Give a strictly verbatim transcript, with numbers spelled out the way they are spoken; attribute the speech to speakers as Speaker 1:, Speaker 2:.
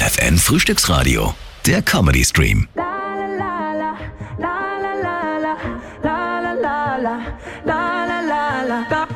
Speaker 1: F M Frühstücksradio, der Comedy Stream.
Speaker 2: La la la la la la la la la la la la.